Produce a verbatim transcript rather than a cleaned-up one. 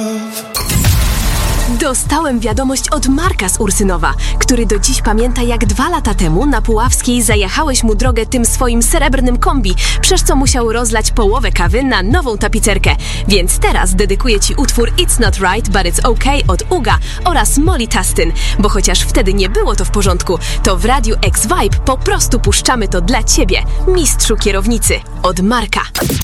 Dostałem wiadomość od Marka z Ursynowa, który do dziś pamięta, jak dwa lata temu na Puławskiej zajechałeś mu drogę tym swoim srebrnym kombi, przez co musiał rozlać połowę kawy na nową tapicerkę. Więc teraz dedykuję ci utwór It's Not Right, But It's Okay od Uga oraz Molly Tastyn, bo chociaż wtedy nie było to w porządku, to w Radiu X Vibe po prostu puszczamy to dla ciebie, mistrzu kierownicy, od Marka.